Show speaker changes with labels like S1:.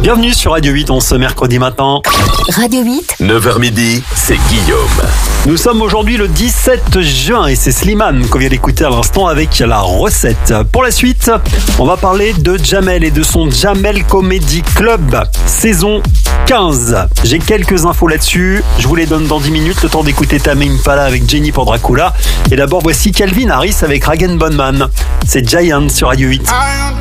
S1: Bienvenue sur Radio 8, on ce mercredi matin.
S2: Radio 8,
S3: 9h midi, c'est Guillaume.
S1: Nous sommes aujourd'hui le 17 juin et c'est Slimane qu'on vient d'écouter à l'instant avec la recette. Pour la suite, on va parler de Jamel et de son Jamel Comedy Club, saison 15. J'ai quelques infos là-dessus, je vous les donne dans 10 minutes, le temps d'écouter Tame Impala avec Jenny pour Dracula. Et d'abord, voici Calvin Harris avec Ragen Bonman. C'est Giant sur Radio 8.